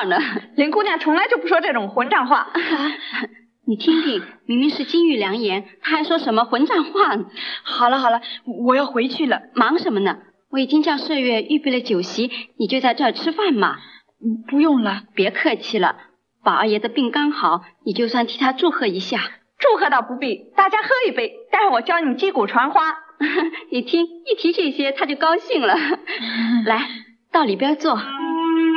呢。 林姑娘从来就不说这种混账话。 你听听，明明是金玉良言，她还说什么混账话呢？ 好了好了，我要回去了。 忙什么呢？我已经叫麝月预备了酒席，你就在这儿吃饭嘛。 不用了。 别客气了，宝二爷的病刚好，你就算替他祝贺一下。 祝贺倒不必，大家喝一杯，待会我教你击鼓传花。 你听，一提这些他就高兴了。来，到里边坐。